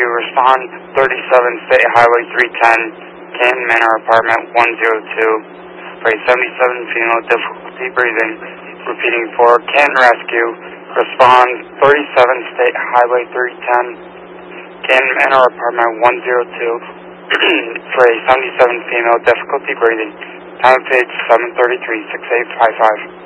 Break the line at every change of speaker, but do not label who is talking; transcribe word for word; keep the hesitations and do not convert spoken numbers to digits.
Rescue, respond thirty-seven State Highway three ten, Canton Manor, apartment one oh two, for a seventy-seven female, difficulty breathing. Repeating for Canton Rescue, respond thirty-seven State Highway three ten, Canton Manor, apartment one oh two, for a seventy-seven female, difficulty breathing. Time of page seven thirty-three, six eight five five.